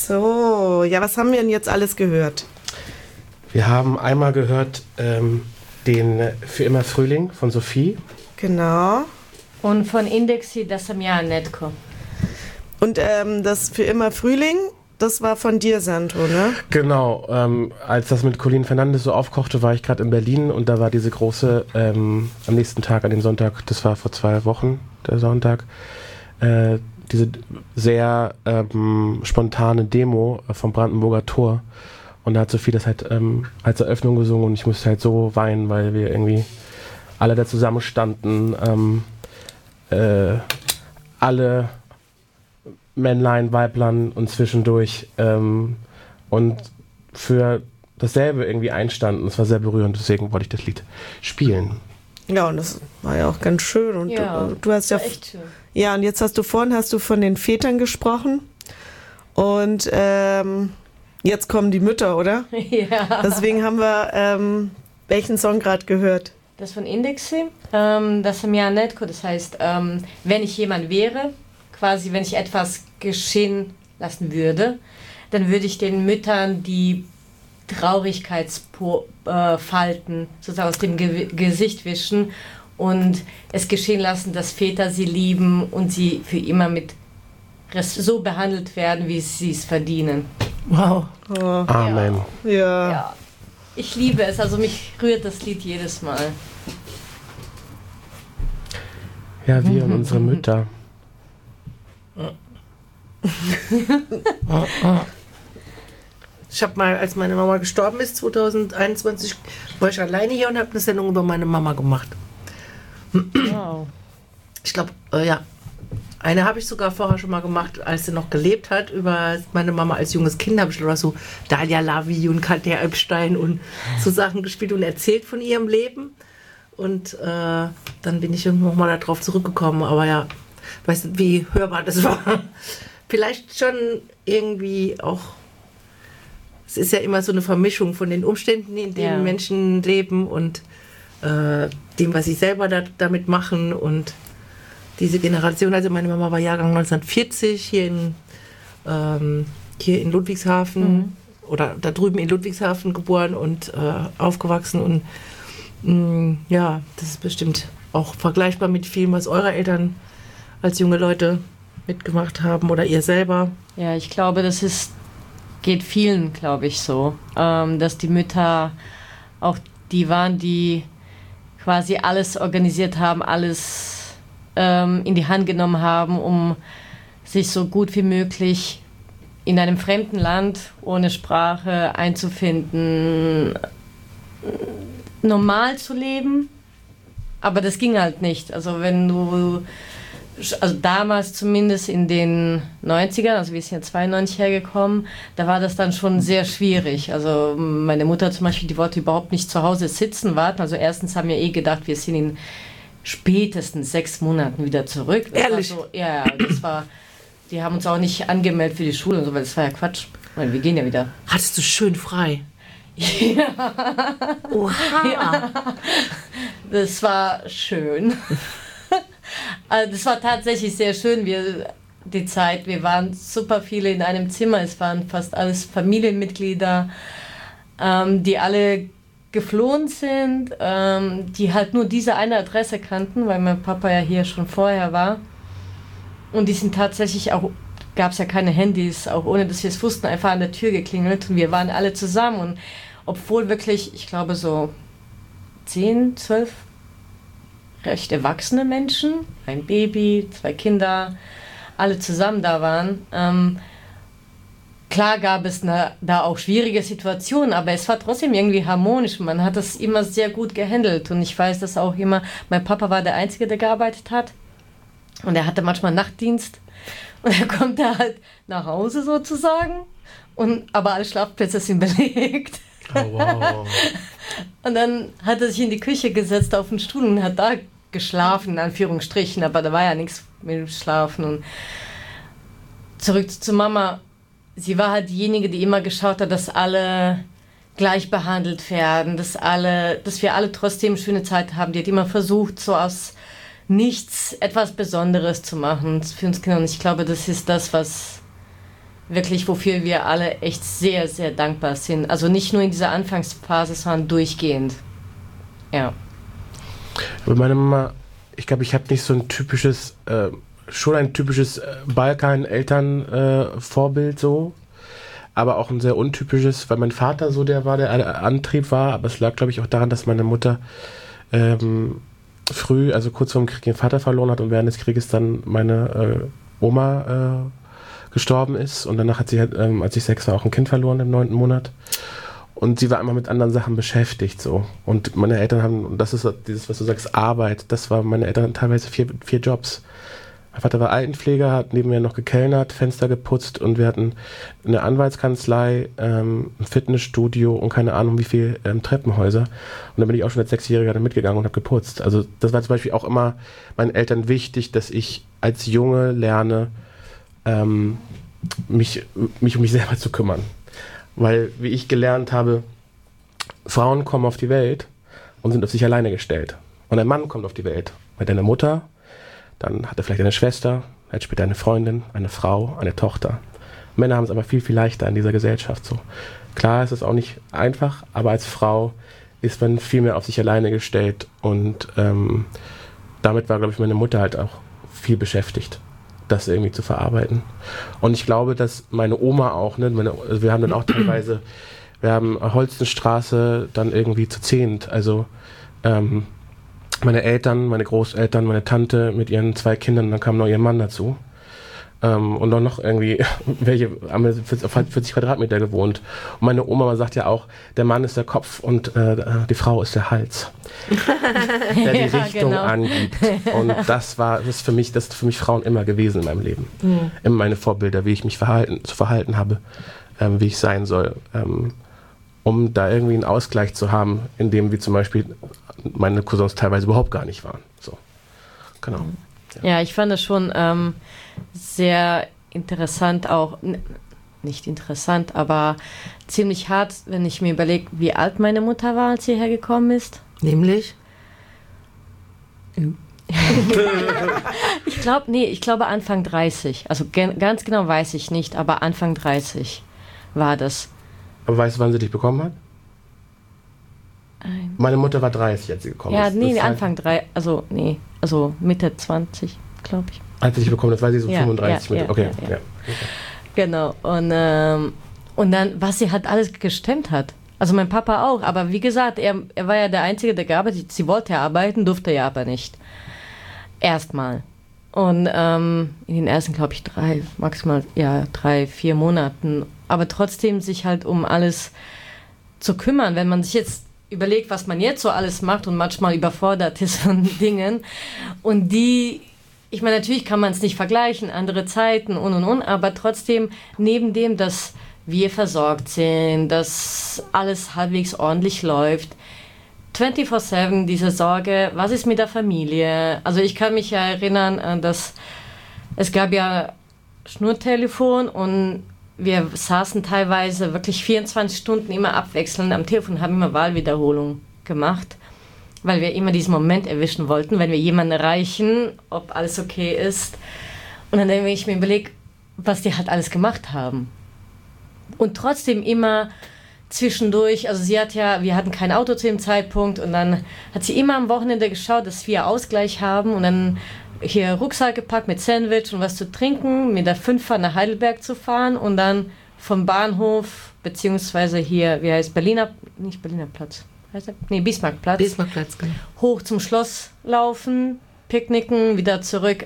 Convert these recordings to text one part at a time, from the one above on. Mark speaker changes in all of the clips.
Speaker 1: So, ja, was haben wir denn jetzt alles gehört?
Speaker 2: Wir haben einmal gehört den Für immer Frühling von Sophie.
Speaker 1: Genau.
Speaker 3: Und von Indexi, das sam ja netko.
Speaker 1: Und das Für immer Frühling, das war von dir, Sandro, ne?
Speaker 2: Genau, als das mit Colin Fernandes so aufkochte, war ich gerade in Berlin und da war diese große, am nächsten Tag, an dem Sonntag, das war vor 2 Wochen, der Sonntag, diese sehr spontane Demo vom Brandenburger Tor. Und da hat Sophie das halt als Eröffnung gesungen und ich musste halt so weinen, weil wir irgendwie alle da zusammenstanden, alle Männlein, Weiblein und zwischendurch und für dasselbe irgendwie einstanden. Das war sehr berührend, deswegen wollte ich das Lied spielen.
Speaker 1: Ja, und das war ja auch ganz schön. Und
Speaker 3: Ja,
Speaker 1: du hast ja
Speaker 3: echt schön.
Speaker 1: Ja, und jetzt hast du von den Vätern gesprochen. Und jetzt kommen die Mütter, oder?
Speaker 3: Ja.
Speaker 1: Deswegen haben wir welchen Song gerade gehört?
Speaker 3: Das von Indexi, das sam ja netko, das heißt, wenn ich jemand wäre, quasi wenn ich etwas geschehen lassen würde, dann würde ich den Müttern die Traurigkeitsfalten sozusagen aus dem Gesicht wischen und es geschehen lassen, dass Väter sie lieben und sie für immer mit so behandelt werden, wie sie es verdienen.
Speaker 1: Wow. Oh.
Speaker 2: Amen.
Speaker 1: Ja.
Speaker 3: Ja, ich liebe es, also mich rührt das Lied jedes Mal.
Speaker 2: Ja, wir und unsere Mütter.
Speaker 4: Ich habe mal, als meine Mama gestorben ist, 2021, war ich alleine hier und habe eine Sendung über meine Mama gemacht.
Speaker 3: Wow.
Speaker 4: Ich glaube, ja, eine habe ich sogar vorher schon mal gemacht, als sie noch gelebt hat, über meine Mama als junges Kind. Habe ich so Dalia Lavi und Katja Epstein und so Sachen gespielt und erzählt von ihrem Leben. Und dann bin ich irgendwann mal darauf zurückgekommen. Aber ja, weißt du, wie hörbar das war. Vielleicht schon irgendwie auch, es ist ja immer so eine Vermischung von den Umständen, in denen Menschen leben und dem, was sie selber damit machen und diese Generation, also meine Mama war Jahrgang 1940 hier in Ludwigshafen oder da drüben in Ludwigshafen geboren und aufgewachsen und ja, das ist bestimmt auch vergleichbar mit vielem, was eure Eltern als junge Leute mitgemacht haben oder ihr selber.
Speaker 3: Ja, ich glaube, geht vielen, glaube ich, so, dass die Mütter auch die waren, die quasi alles organisiert haben, alles in die Hand genommen haben, um sich so gut wie möglich in einem fremden Land ohne Sprache einzufinden, normal zu leben, aber das ging halt nicht. Also damals zumindest in den 90ern, also wir sind ja 92 hergekommen, da war das dann schon sehr schwierig. Also meine Mutter zum Beispiel, die wollte überhaupt nicht zu Hause sitzen, warten. Also erstens haben wir gedacht, wir sind in spätestens 6 Monaten wieder zurück.
Speaker 4: Ehrlich?
Speaker 3: Die haben uns auch nicht angemeldet für die Schule und so, weil das war ja Quatsch. Weil wir gehen ja wieder.
Speaker 4: Hattest du schön frei?
Speaker 3: Ja.
Speaker 4: Oha!
Speaker 3: Ja. Das war schön. Also das war tatsächlich sehr schön, die Zeit. Wir waren super viele in einem Zimmer. Es waren fast alles Familienmitglieder, die alle geflohen sind, die halt nur diese eine Adresse kannten, weil mein Papa ja hier schon vorher war. Und die sind tatsächlich auch, gab es ja keine Handys, auch ohne dass wir es wussten, einfach an der Tür geklingelt und wir waren alle zusammen. Und obwohl wirklich, ich glaube so 10, 12 recht erwachsene Menschen, ein Baby, 2 Kinder, alle zusammen da waren. Klar gab es da auch schwierige Situationen, aber es war trotzdem irgendwie harmonisch. Man hat das immer sehr gut gehandelt und ich weiß, dass auch immer, mein Papa war der Einzige, der gearbeitet hat und er hatte manchmal Nachtdienst und er kommt da halt nach Hause sozusagen, aber alle Schlafplätze sind belegt.
Speaker 2: Oh, wow.
Speaker 3: Und dann hat er sich in die Küche gesetzt auf den Stuhl und hat da geschlafen, in Anführungsstrichen, aber da war ja nichts mit dem Schlafen. Und zurück zu Mama, sie war halt diejenige, die immer geschaut hat, dass alle gleich behandelt werden, dass wir alle trotzdem eine schöne Zeit haben. Die hat immer versucht, so aus nichts etwas Besonderes zu machen für uns Kinder. Und ich glaube, das ist das, was wirklich, wofür wir alle echt sehr, sehr dankbar sind. Also nicht nur in dieser Anfangsphase, sondern durchgehend. Ja.
Speaker 2: Aber meine Mama, ich glaube, ich habe nicht so ein typisches, schon ein typisches Balkan-Eltern-Vorbild so, aber auch ein sehr untypisches, weil mein Vater so der Antrieb war, aber es lag, glaube ich, auch daran, dass meine Mutter früh, also kurz vor dem Krieg, ihren Vater verloren hat und während des Krieges dann meine Oma gestorben ist und danach hat sie halt, als ich 6 war, auch ein Kind verloren im 9. Monat. Und sie war immer mit anderen Sachen beschäftigt so. Und meine Eltern haben, und das ist dieses, was du sagst, Arbeit, das war meine Eltern teilweise 4 Jobs. Mein Vater war Altenpfleger, hat neben mir noch gekellnert, Fenster geputzt und wir hatten eine Anwaltskanzlei, ein Fitnessstudio und keine Ahnung wie viel Treppenhäuser. Und da bin ich auch schon als 6-Jähriger da mitgegangen und habe geputzt. Also das war zum Beispiel auch immer meinen Eltern wichtig, dass ich als Junge lerne, mich um mich selber zu kümmern. Weil, wie ich gelernt habe, Frauen kommen auf die Welt und sind auf sich alleine gestellt. Und ein Mann kommt auf die Welt mit einer Mutter, dann hat er vielleicht eine Schwester, hat später eine Freundin, eine Frau, eine Tochter. Männer haben es aber viel, viel leichter in dieser Gesellschaft so. Klar ist es auch nicht einfach, aber als Frau ist man viel mehr auf sich alleine gestellt und damit war, glaube ich, meine Mutter halt auch viel beschäftigt, das irgendwie zu verarbeiten. Und ich glaube, dass meine Oma auch, ne, wir haben dann auch teilweise, wir haben Holstenstraße dann irgendwie zu 10. Also meine Eltern, meine Großeltern, meine Tante mit ihren 2 Kindern, dann kam noch ihr Mann dazu. Und dann noch irgendwie, welche haben auf 40 Quadratmeter gewohnt. Und meine Oma sagt ja auch, der Mann ist der Kopf und die Frau ist der Hals, der die Richtung angibt. Und das ist für mich Frauen immer gewesen in meinem Leben. Immer meine Vorbilder, wie ich mich zu verhalten habe, wie ich sein soll, um da irgendwie einen Ausgleich zu haben, in dem wie zum Beispiel meine Cousins teilweise überhaupt gar nicht waren. So, genau.
Speaker 3: Ja, ich fand das schon sehr interessant, auch nicht interessant, aber ziemlich hart, wenn ich mir überlege, wie alt meine Mutter war, als sie hergekommen ist.
Speaker 4: Nämlich?
Speaker 3: Ich glaube Anfang 30. Also ganz genau weiß ich nicht, aber Anfang 30 war das.
Speaker 2: Aber weißt du, wann sie dich bekommen hat? Meine Mutter war 30, als sie gekommen ist.
Speaker 3: Ja, nee, Anfang 3, also Mitte 20, glaube ich.
Speaker 2: Als sie dich bekommen hat, war sie so 35 mit. Okay.
Speaker 3: Genau. Und dann, was sie halt alles gestemmt hat. Also mein Papa auch, aber wie gesagt, er war ja der Einzige, der gearbeitet hat. Sie wollte ja arbeiten, durfte ja aber nicht. Erstmal. Und in den ersten, glaube ich, 3, 4 Monaten. Aber trotzdem sich halt um alles zu kümmern. Wenn man sich jetzt überlegt, was man jetzt so alles macht und manchmal überfordert ist von Dingen. Und ich meine, natürlich kann man es nicht vergleichen, andere Zeiten und, aber trotzdem, neben dem, dass wir versorgt sind, dass alles halbwegs ordentlich läuft, 24/7 diese Sorge, was ist mit der Familie? Also ich kann mich ja erinnern, dass es gab ja Schnurtelefon und wir saßen teilweise wirklich 24 Stunden immer abwechselnd am Telefon, haben immer Wahlwiederholung gemacht, weil wir immer diesen Moment erwischen wollten, wenn wir jemanden erreichen, ob alles okay ist. Und dann habe ich mir überlegt, was die halt alles gemacht haben. Und trotzdem immer zwischendurch, also wir hatten kein Auto zu dem Zeitpunkt und dann hat sie immer am Wochenende geschaut, dass wir Ausgleich haben und dann hier Rucksack gepackt mit Sandwich und was zu trinken, mit der 5er nach Heidelberg zu fahren und dann vom Bahnhof, beziehungsweise hier, Bismarckplatz,
Speaker 4: genau.
Speaker 3: Hoch zum Schloss laufen, picknicken, wieder zurück.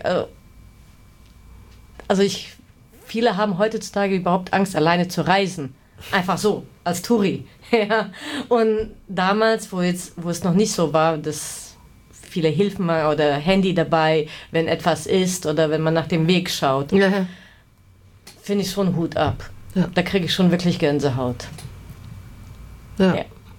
Speaker 3: Also viele haben heutzutage überhaupt Angst, alleine zu reisen. Einfach so, als Touri. Ja. Und damals, wo es noch nicht so war, dass viele Hilfen oder Handy dabei, wenn etwas ist oder wenn man nach dem Weg schaut, finde ich schon Hut ab. Ja. Da kriege ich schon wirklich Gänsehaut.
Speaker 4: Ja.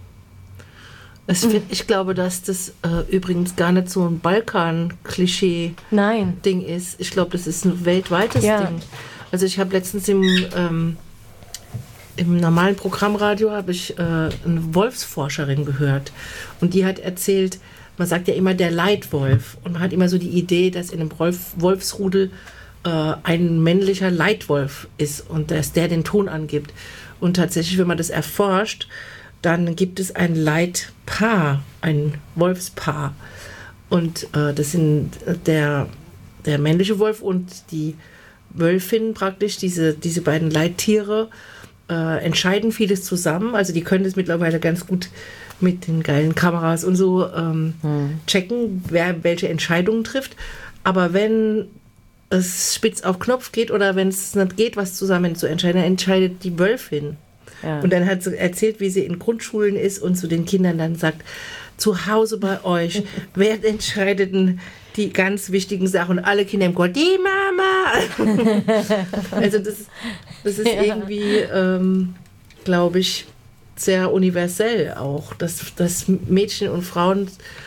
Speaker 4: Ich glaube, dass das übrigens gar nicht so ein Balkan-Klischee-Ding ist. Ich glaube, das ist ein weltweites Ding. Also ich habe letztens im normalen Programmradio habe ich eine Wolfsforscherin gehört und die hat erzählt, man sagt ja immer der Leitwolf und man hat immer so die Idee, dass in einem Wolfsrudel ein männlicher Leitwolf ist und dass der den Ton angibt. Und tatsächlich, wenn man das erforscht, dann gibt es ein Leitpaar, ein Wolfspaar. Und das sind der männliche Wolf und die Wölfin praktisch, diese beiden Leittiere, entscheiden vieles zusammen. Also die können das mittlerweile ganz gut mit den geilen Kameras und so checken, wer welche Entscheidungen trifft. Aber wenn es spitz auf Knopf geht oder wenn es nicht geht, was zusammen zu entscheiden, dann entscheidet die Wölfin. Ja. Und dann hat sie erzählt, wie sie in Grundschulen ist und zu den Kindern dann sagt, zu Hause bei euch, wer entscheidet denn die ganz wichtigen Sachen? Und alle Kinder im Chor, die Mama! Also das ist irgendwie, glaube ich, sehr universell auch, dass Mädchen und Frauen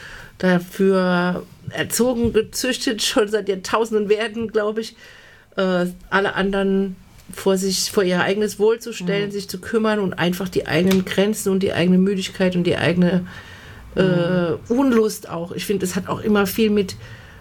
Speaker 4: dafür erzogen, gezüchtet, schon seit Jahrtausenden werden, glaube ich, alle anderen vor ihr eigenes Wohl zu stellen, sich zu kümmern und einfach die eigenen Grenzen und die eigene Müdigkeit und die eigene Unlust auch. Ich finde, es hat auch immer viel mit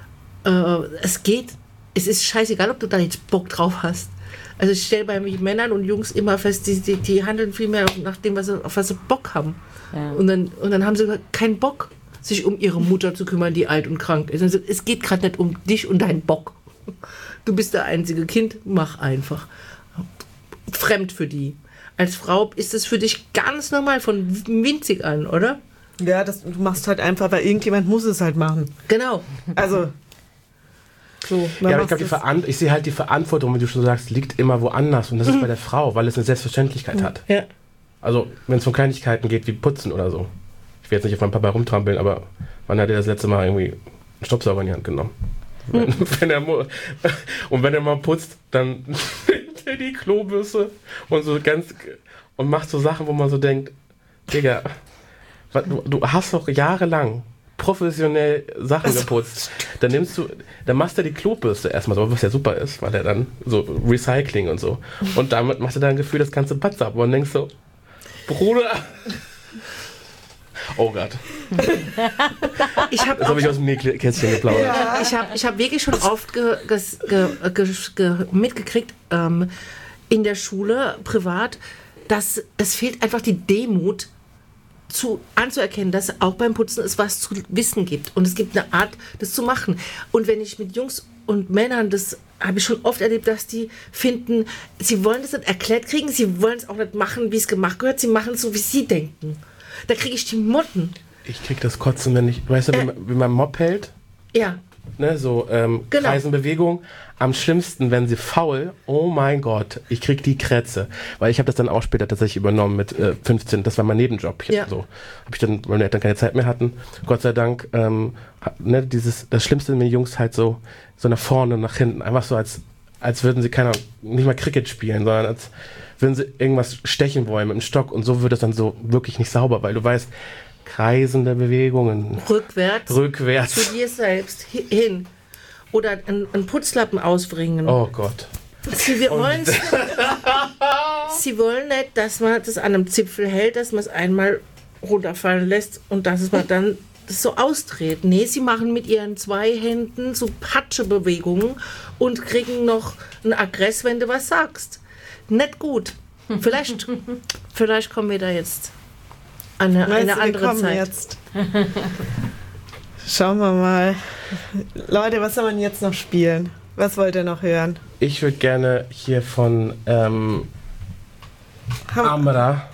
Speaker 4: es ist scheißegal, ob du da jetzt Bock drauf hast. Also ich stelle bei Männern und Jungs immer fest, die handeln viel mehr nach dem, auf was sie Bock haben. Ja. Und dann haben sie keinen Bock, sich um ihre Mutter zu kümmern, die alt und krank ist. Also es geht gerade nicht um dich und deinen Bock. Du bist der einzige Kind, mach einfach. Fremd für die. Als Frau ist es für dich ganz normal von winzig an, oder?
Speaker 1: Ja, du machst halt einfach, weil irgendjemand muss es halt machen.
Speaker 4: Genau.
Speaker 1: Also so,
Speaker 2: ja, aber ich glaube, ich sehe halt die Verantwortung, wie du schon sagst, liegt immer woanders. Und das ist bei der Frau, weil es eine Selbstverständlichkeit hat.
Speaker 4: Ja.
Speaker 2: Also, wenn es um Kleinigkeiten geht, wie Putzen oder so. Ich will jetzt nicht auf meinen Papa rumtrampeln, aber wann hat er das letzte Mal irgendwie einen Staubsauger in die Hand genommen? Wenn er mal putzt, dann nimmt er die Klobürste und macht so Sachen, wo man so denkt, Digga, du hast doch jahrelang professionell Sachen geputzt. Dann machst du die Klobürste erstmal so, was ja super ist, weil er dann so Recycling und so. Und damit macht er dann ein Gefühl, das ganze Batz ab. Und dann denkst du, Bruder. Oh Gott.
Speaker 4: Das
Speaker 2: habe ich aus dem Nähkästchen geplaudert.
Speaker 4: Ja. Ich hab wirklich schon oft mitgekriegt, in der Schule, privat, dass es fehlt einfach die Demut, anzuerkennen, dass auch beim Putzen es was zu wissen gibt. Und es gibt eine Art, das zu machen. Und wenn ich mit Jungs und Männern, das habe ich schon oft erlebt, dass die finden, sie wollen das nicht erklärt kriegen, sie wollen es auch nicht machen, wie es gemacht gehört, sie machen es so, wie sie denken. Da kriege ich die Motten.
Speaker 2: Ich kriege das Kotzen, wenn ich, weißt du, wie man Mob hält?
Speaker 4: Ja.
Speaker 2: Ne, so
Speaker 4: genau.
Speaker 2: Kreisenbewegung. Am schlimmsten, wenn sie faul, oh mein Gott, ich krieg die Krätze. Weil ich habe das dann auch später tatsächlich übernommen mit 15, das war mein Nebenjob.
Speaker 4: Ja.
Speaker 2: So. Habe ich dann, weil meine Eltern keine Zeit mehr hatten, Gott sei Dank, das Schlimmste sind mir Jungs halt so nach vorne und nach hinten, einfach so als würden sie nicht mal Cricket spielen, sondern als würden sie irgendwas stechen wollen mit dem Stock und so wird es dann so wirklich nicht sauber, weil du weißt, kreisende Bewegungen.
Speaker 4: Rückwärts.
Speaker 2: Zu
Speaker 4: dir selbst hin. Oder einen Putzlappen ausbringen.
Speaker 2: Oh Gott.
Speaker 4: Sie wollen nicht, dass man das an einem Zipfel hält, dass man es einmal runterfallen lässt und dass man dann das so ausdreht. Nee, sie machen mit ihren 2 Händen so Patschebewegungen und kriegen noch einen Aggress, wenn du was sagst. Nicht gut. Vielleicht kommen wir da jetzt an eine andere Zeit.
Speaker 1: Jetzt. Schauen wir mal. Leute, was soll man jetzt noch spielen? Was wollt ihr noch hören?
Speaker 2: Ich würde gerne hier von Amra.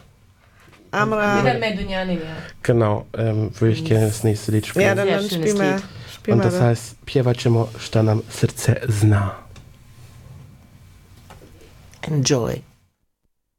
Speaker 2: Genau, würde ich gerne das nächste Lied spielen.
Speaker 1: Ja, dann spielen wir.
Speaker 2: Und das heißt Piewaczymo Szta nam serce zna.
Speaker 4: Enjoy.